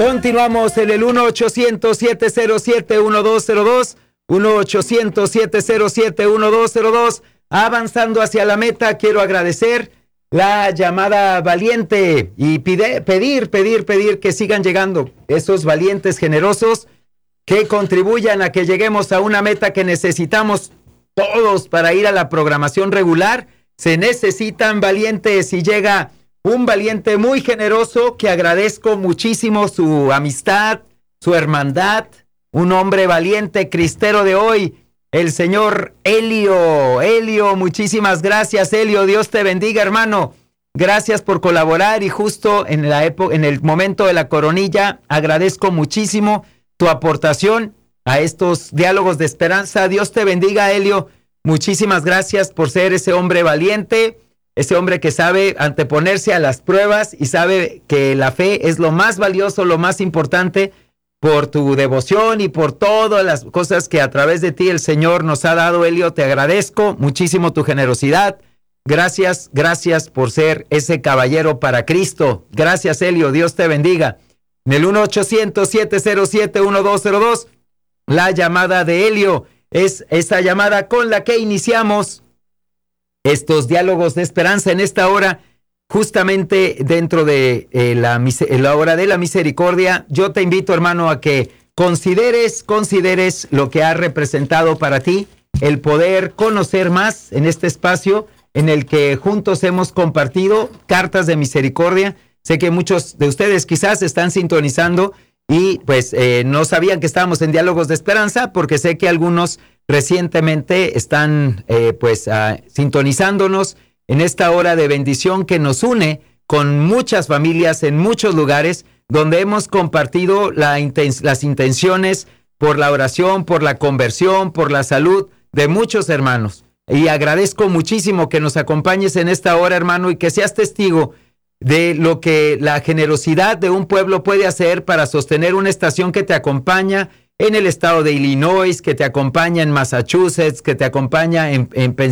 Continuamos en el 1-800-707-1202, 1-800-707-1202. Avanzando hacia la meta, quiero agradecer la llamada valiente y pedir que sigan llegando esos valientes generosos que contribuyan a que lleguemos a una meta que necesitamos todos para ir a la programación regular. Se necesitan valientes y llega un valiente muy generoso que agradezco muchísimo su amistad, su hermandad, un hombre valiente cristero de hoy, el señor Elio. Elio, muchísimas gracias, Elio. Dios te bendiga, hermano. Gracias por colaborar y justo en el momento de la coronilla agradezco muchísimo tu aportación a estos diálogos de esperanza. Dios te bendiga, Elio. Muchísimas gracias por ser ese hombre valiente, ese hombre que sabe anteponerse a las pruebas y sabe que la fe es lo más valioso, lo más importante, por tu devoción y por todas las cosas que a través de ti el Señor nos ha dado. Elio, te agradezco muchísimo tu generosidad. Gracias por ser ese caballero para Cristo. Gracias, Elio, Dios te bendiga. En el 1-800-707-1202, la llamada de Elio es esa llamada con la que iniciamos estos diálogos de esperanza en esta hora. Justamente dentro de la hora de la misericordia, yo te invito, hermano, a que consideres lo que ha representado para ti el poder conocer más en este espacio en el que juntos hemos compartido cartas de misericordia. Sé que muchos de ustedes quizás están sintonizando y pues no sabían que estábamos en diálogos de esperanza, porque sé que algunos recientemente están sintonizándonos en esta hora de bendición que nos une con muchas familias en muchos lugares, donde hemos compartido las intenciones por la oración, por la conversión, por la salud de muchos hermanos. Y agradezco muchísimo que nos acompañes en esta hora, hermano, y que seas testigo de lo que la generosidad de un pueblo puede hacer para sostener una estación que te acompaña en el estado de Illinois, que te acompaña en Massachusetts, que te acompaña en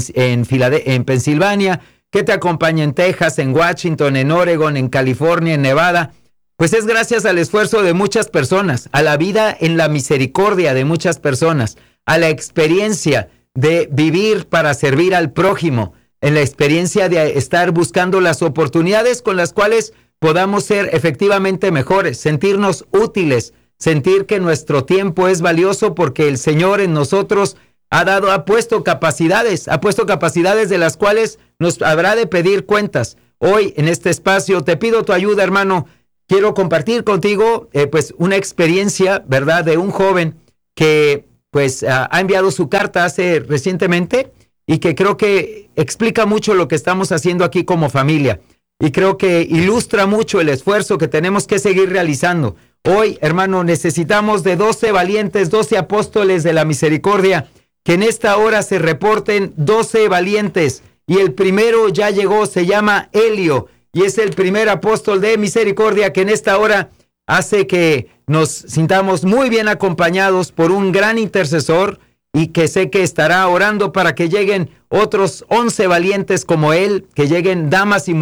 Pensilvania, que te acompaña en Texas, en Washington, en Oregon, en California, en Nevada. Pues es gracias al esfuerzo de muchas personas, a la vida en la misericordia de muchas personas, a la experiencia de vivir para servir al prójimo, en la experiencia de estar buscando las oportunidades con las cuales podamos ser efectivamente mejores, sentirnos útiles, sentir que nuestro tiempo es valioso porque el Señor en nosotros ha puesto capacidades de las cuales nos habrá de pedir cuentas. Hoy en este espacio te pido tu ayuda, hermano. Quiero compartir contigo una experiencia, ¿verdad?, de un joven que ha enviado su carta recientemente y que creo que explica mucho lo que estamos haciendo aquí como familia. Y creo que ilustra mucho el esfuerzo que tenemos que seguir realizando. Hoy, hermano, necesitamos de 12 valientes, 12 apóstoles de la misericordia, que en esta hora se reporten 12 valientes. Y el primero ya llegó, se llama Elio, y es el primer apóstol de misericordia que en esta hora hace que nos sintamos muy bien acompañados por un gran intercesor, y que sé que estará orando para que lleguen otros 11 valientes como él, que lleguen damas y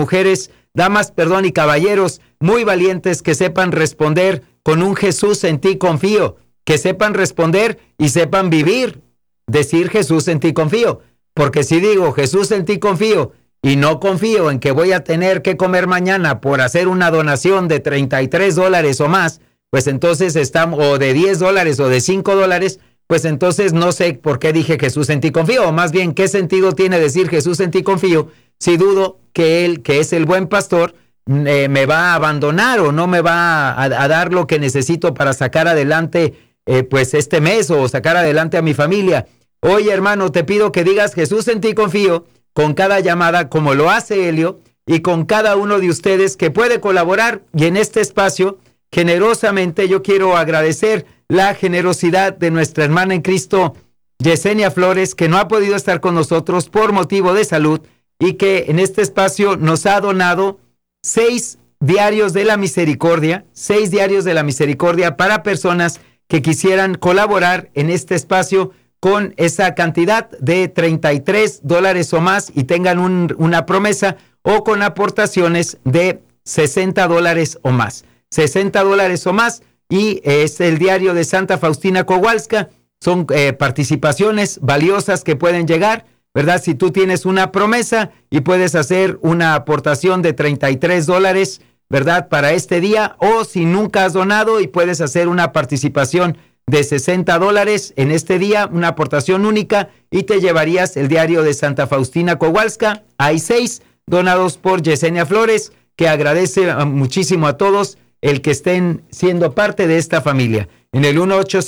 caballeros muy valientes que sepan responder con un Jesús en ti confío, que sepan responder y sepan vivir, decir Jesús en ti confío, porque si digo Jesús en ti confío y no confío en que voy a tener que comer mañana por hacer una donación de $33 o más, pues entonces o de $10 o de $5, pues entonces no sé por qué dije Jesús en ti confío, o más bien, ¿qué sentido tiene decir Jesús en ti confío si dudo que Él, que es el buen pastor, me va a abandonar o no me va a dar lo que necesito para sacar adelante este mes o sacar adelante a mi familia? Oye, hermano, te pido que digas Jesús en ti confío con cada llamada, como lo hace Elio, y con cada uno de ustedes que puede colaborar. Y en este espacio, generosamente, yo quiero agradecer la generosidad de nuestra hermana en Cristo, Yesenia Flores, que no ha podido estar con nosotros por motivo de salud y que en este espacio nos ha donado 6 diarios de la misericordia, 6 diarios de la misericordia para personas que quisieran colaborar en este espacio con esa cantidad de $33 o más y tengan una promesa, o con aportaciones de $60 o más. $60 o más, y es el diario de Santa Faustina Kowalska. Son participaciones valiosas que pueden llegar, ¿verdad? Si tú tienes una promesa y puedes hacer una aportación de $33, ¿verdad? Para este día, o si nunca has donado y puedes hacer una participación de $60 en este día, una aportación única, y te llevarías el diario de Santa Faustina Kowalska. Hay 6 donados por Yesenia Flores, que agradece muchísimo a todos el que estén siendo parte de esta familia. En el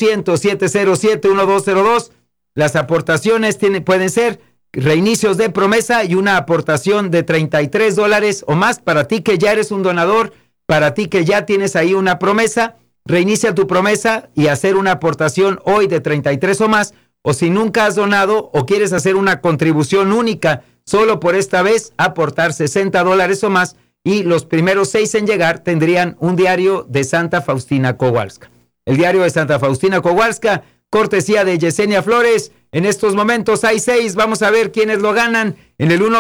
1-800-707-1202, las aportaciones pueden ser reinicios de promesa y una aportación de $33 o más. Para ti que ya eres un donador, para ti que ya tienes ahí una promesa, reinicia tu promesa y hacer una aportación hoy de 33 o más. O si nunca has donado o quieres hacer una contribución única solo por esta vez, aportar $60 o más, y los primeros 6 en llegar tendrían un diario de Santa Faustina Kowalska. El diario de Santa Faustina Kowalska, cortesía de Yesenia Flores. En estos momentos hay 6. Vamos a ver quiénes lo ganan en el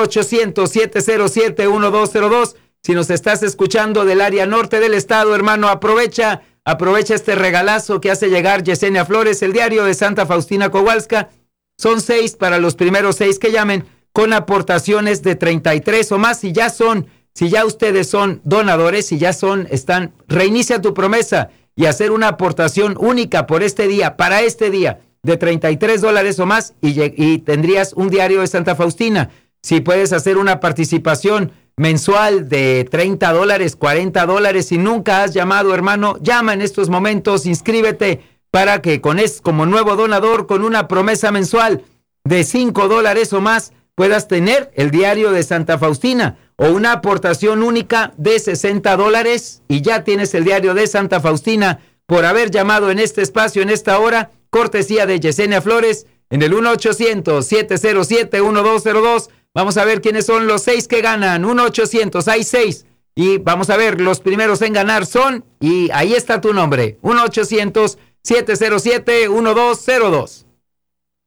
1-800-707-1202. Si nos estás escuchando del área norte del estado, hermano, aprovecha este regalazo que hace llegar Yesenia Flores, el diario de Santa Faustina Kowalska. Son 6 para los primeros 6 que llamen, con aportaciones de 33 o más. Si ya ustedes son donadores, reinicia tu promesa y hacer una aportación única por este día, para este día, de $33 o más, y tendrías un diario de Santa Faustina. Si puedes hacer una participación mensual de $30, $40, y nunca has llamado, hermano, llama en estos momentos, inscríbete para que como nuevo donador, con una promesa mensual de $5 o más, puedas tener el diario de Santa Faustina, o una aportación única de $60, y ya tienes el diario de Santa Faustina por haber llamado en este espacio, en esta hora, cortesía de Yesenia Flores, en el 1-800-707-1202. Vamos a ver quiénes son los 6 que ganan. 1-800, hay 6. Y vamos a ver, los primeros en ganar son, y ahí está tu nombre, 1-800-707-1202.